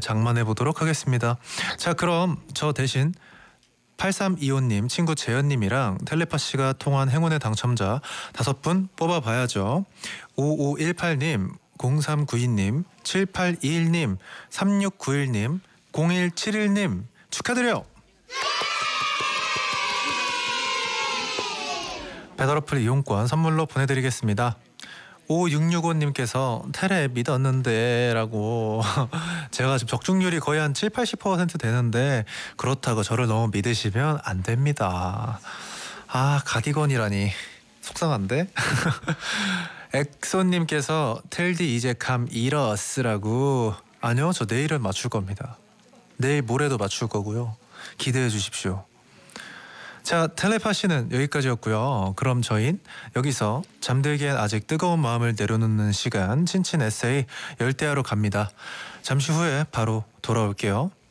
장만해 보도록 하겠습니다. 자, 그럼 저 대신 8325님, 친구 재현님이랑 텔레파시가 통한 행운의 당첨자 5분 뽑아봐야죠. 5518님, 0392님, 7821님, 3691님, 0171님 축하드려요. 배달어플 이용권 선물로 보내드리겠습니다. 5665님께서 테레 믿었는데 라고 제가 지금 적중률이 거의 한 70-80% 되는데 그렇다고 저를 너무 믿으시면 안 됩니다. 아, 가디건이라니 속상한데? 엑소님께서 텔디 이제 감 잃었으라고. 아니요, 저 내일은 맞출 겁니다. 내일 모레도 맞출 거고요. 기대해 주십시오. 자, 텔레파시는 여기까지였고요. 그럼 저흰 여기서 잠들기엔 아직 뜨거운 마음을 내려놓는 시간, 친친 에세이 열대야로 갑니다. 잠시 후에 바로 돌아올게요.